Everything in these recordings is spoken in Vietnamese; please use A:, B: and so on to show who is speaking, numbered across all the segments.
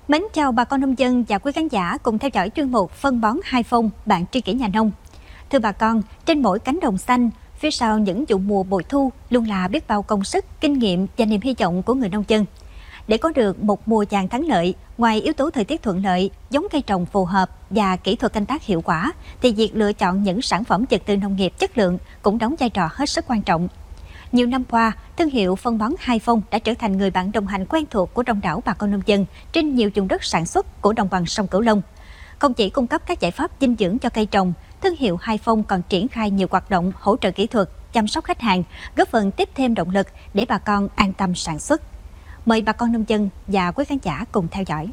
A: Mến chào bà con nông dân và quý khán giả cùng theo dõi chuyên mục Phân bón hai phong bạn tri kỷ nhà nông. Thưa bà con, trên mỗi cánh đồng xanh, phía sau những vụ mùa bội thu luôn là biết bao công sức, kinh nghiệm và niềm hy vọng của người nông dân. Để có được một mùa vàng thắng lợi, ngoài yếu tố thời tiết thuận lợi, giống cây trồng phù hợp và kỹ thuật canh tác hiệu quả, thì việc lựa chọn những sản phẩm vật tư nông nghiệp chất lượng cũng đóng vai trò hết sức quan trọng. Nhiều năm qua, thương hiệu phân bón Hai Phong đã trở thành người bạn đồng hành quen thuộc của đông đảo bà con nông dân trên nhiều vùng đất sản xuất của đồng bằng sông Cửu Long. Không chỉ cung cấp các giải pháp dinh dưỡng cho cây trồng, thương hiệu Hai Phong còn triển khai nhiều hoạt động hỗ trợ kỹ thuật, chăm sóc khách hàng, góp phần tiếp thêm động lực để bà con an tâm sản xuất. Mời bà con nông dân và quý khán giả cùng theo dõi.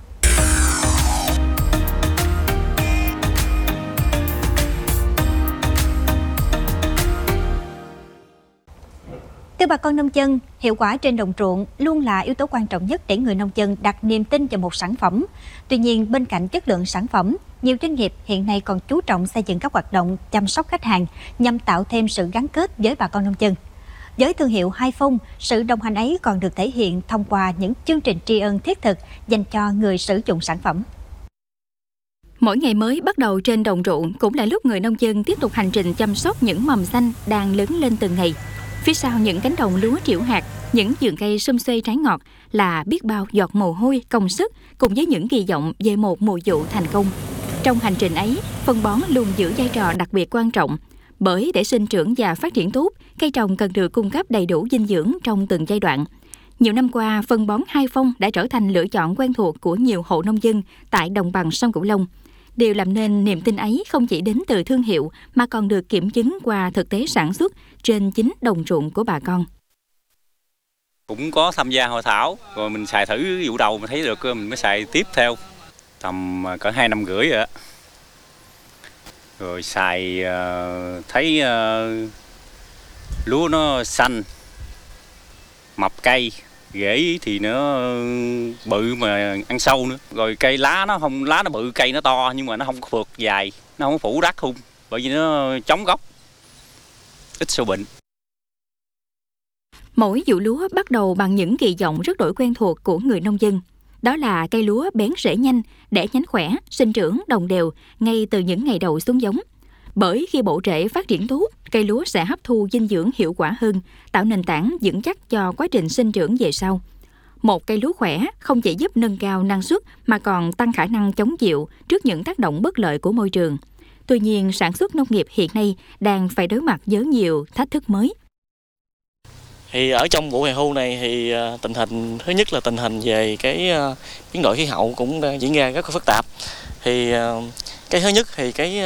A: Thưa bà con nông dân, hiệu quả trên đồng ruộng luôn là yếu tố quan trọng nhất để người nông dân đặt niềm tin vào một sản phẩm. Tuy nhiên, bên cạnh chất lượng sản phẩm, nhiều doanh nghiệp hiện nay còn chú trọng xây dựng các hoạt động chăm sóc khách hàng nhằm tạo thêm sự gắn kết với bà con nông dân. Với thương hiệu Hai Phong, sự đồng hành ấy còn được thể hiện thông qua những chương trình tri ân thiết thực dành cho người sử dụng sản phẩm.
B: Mỗi ngày mới bắt đầu trên đồng ruộng cũng là lúc người nông dân tiếp tục hành trình chăm sóc những mầm xanh đang lớn lên từng ngày. Phía sau những cánh đồng lúa triệu hạt, những vườn cây sum xuê trái ngọt là biết bao giọt mồ hôi, công sức cùng với những kỳ vọng về một mùa vụ thành công. Trong hành trình ấy, phân bón luôn giữ vai trò đặc biệt quan trọng. Bởi để sinh trưởng và phát triển tốt, cây trồng cần được cung cấp đầy đủ dinh dưỡng trong từng giai đoạn. Nhiều năm qua, phân bón Hai Phong đã trở thành lựa chọn quen thuộc của nhiều hộ nông dân tại đồng bằng sông Cửu Long. Điều làm nên niềm tin ấy không chỉ đến từ thương hiệu mà còn được kiểm chứng qua thực tế sản xuất trên chính đồng ruộng của bà con.
C: Cũng có tham gia hội thảo, rồi mình xài thử vụ đầu mình thấy được mình mới xài tiếp theo. Tầm cỡ 2 năm rưỡi rồi á. Rồi xài thấy lúa nó xanh, mập cây, rễ thì nó bự mà ăn sâu nữa. Rồi cây lá nó bự, cây nó to nhưng mà nó không có phượt dài, nó không phủ rác hung, bởi vì nó chống gốc, ít sâu bệnh.
B: Mỗi vụ lúa bắt đầu bằng những kỳ vọng rất đổi quen thuộc của người nông dân. Đó là cây lúa bén rễ nhanh, đẻ nhánh khỏe, sinh trưởng đồng đều ngay từ những ngày đầu xuống giống. Bởi khi bộ rễ phát triển tốt, cây lúa sẽ hấp thu dinh dưỡng hiệu quả hơn, tạo nền tảng vững chắc cho quá trình sinh trưởng về sau. Một cây lúa khỏe không chỉ giúp nâng cao năng suất mà còn tăng khả năng chống chịu trước những tác động bất lợi của môi trường. Tuy nhiên, sản xuất nông nghiệp hiện nay đang phải đối mặt với nhiều thách thức mới.
D: Thì ở trong vụ hè thu này thì tình hình thứ nhất là tình hình về cái biến đổi khí hậu cũng diễn ra rất là phức tạp. Thì cái thứ nhất thì cái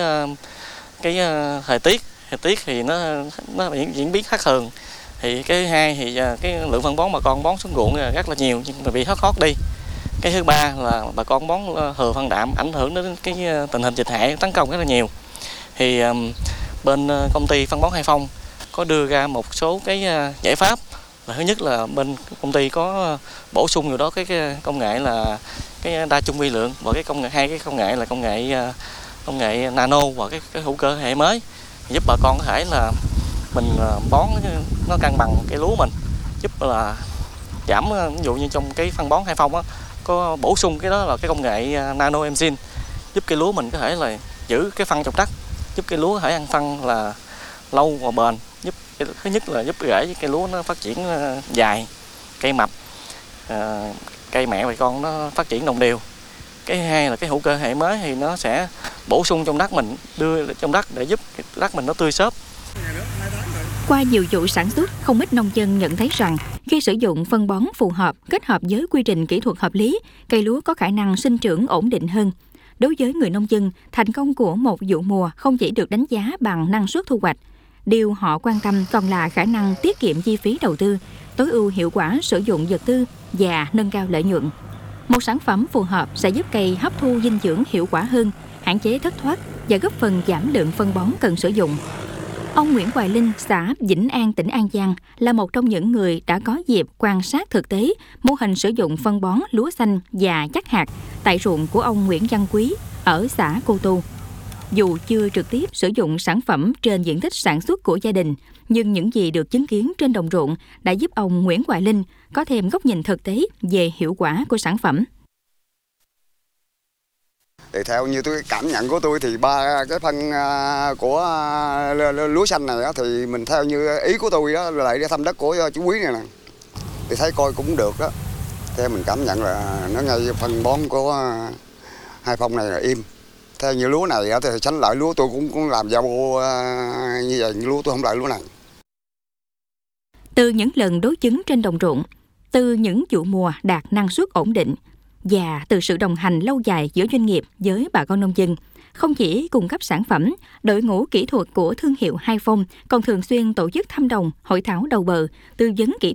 D: thời tiết thì nó diễn biến khác thường. Thì cái thứ hai thì cái lượng phân bón bà con bón xuống ruộng rất là nhiều nhưng mà bị thất đi. Cái thứ ba là bà con bón thừa phân đạm ảnh hưởng đến cái tình hình dịch hại tấn công rất là nhiều. Thì bên công ty phân bón Hai Phong có đưa ra một số cái giải pháp. Là thứ nhất là bên công ty có bổ sung vào đó cái công nghệ là cái đa chung vi lượng và hai cái công nghệ là công nghệ nano và cái hữu cơ hệ mới giúp bà con có thể là mình bón nó cân bằng cái lúa mình, giúp là giảm, ví dụ như trong cái phân bón Hai Phong á có bổ sung cái đó là cái công nghệ nano enzyme giúp cái lúa mình có thể là giữ cái phân trong đất, giúp cái lúa có thể ăn phân là lâu và bền, giúp thứ nhất là giúp rễ cây lúa nó phát triển dài, cây mập, cây mẹ và con nó phát triển đồng đều. Cái hai là cái hữu cơ hệ mới thì nó sẽ bổ sung trong đất mình, đưa trong đất để giúp đất mình nó tươi xốp.
B: Qua nhiều vụ sản xuất, không ít nông dân nhận thấy rằng khi sử dụng phân bón phù hợp kết hợp với quy trình kỹ thuật hợp lý, cây lúa có khả năng sinh trưởng ổn định hơn. Đối với người nông dân, thành công của một vụ mùa không chỉ được đánh giá bằng năng suất thu hoạch. Điều họ quan tâm còn là khả năng tiết kiệm chi phí đầu tư, tối ưu hiệu quả sử dụng vật tư và nâng cao lợi nhuận. Một sản phẩm phù hợp sẽ giúp cây hấp thu dinh dưỡng hiệu quả hơn, hạn chế thất thoát và góp phần giảm lượng phân bón cần sử dụng. Ông Nguyễn Hoài Linh, xã Vĩnh An, tỉnh An Giang là một trong những người đã có dịp quan sát thực tế mô hình sử dụng phân bón lúa xanh và chắc hạt tại ruộng của ông Nguyễn Văn Quý ở xã Cô Tô. Dù chưa trực tiếp sử dụng sản phẩm trên diện tích sản xuất của gia đình, nhưng những gì được chứng kiến trên đồng ruộng đã giúp ông Nguyễn Hoài Linh có thêm góc nhìn thực tế về hiệu quả của sản phẩm.
E: Thì theo như tôi cảm nhận của tôi thì 3 cái phân của lúa xanh này đó, thì mình theo như ý của tôi đó, lại đi thăm đất của chú Quý này nè, thì thấy coi cũng được đó. Theo mình cảm nhận là nó ngay phân bón của Hai Phong này là im. Theo như lúa này thì sánh lại lúa tôi cũng làm dao như vậy, lúa tôi không lại lúa này.
B: Từ những lần đối chứng trên đồng ruộng, từ những vụ mùa đạt năng suất ổn định và từ sự đồng hành lâu dài giữa doanh nghiệp với bà con nông dân, không chỉ cung cấp sản phẩm, đội ngũ kỹ thuật của thương hiệu Hai Phong còn thường xuyên tổ chức thăm đồng, hội thảo đầu bờ, tư vấn kỹ